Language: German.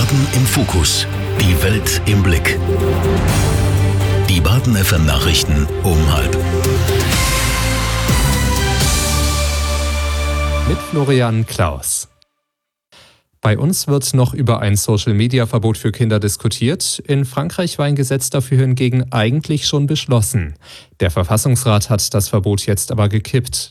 Baden im Fokus. Die Welt im Blick. Die Baden FM Nachrichten um 12:30. Mit Florian Klaus. Bei uns wird noch über ein Social-Media-Verbot für Kinder diskutiert. In Frankreich war ein Gesetz dafür hingegen eigentlich schon beschlossen. Der Verfassungsrat hat das Verbot jetzt aber gekippt.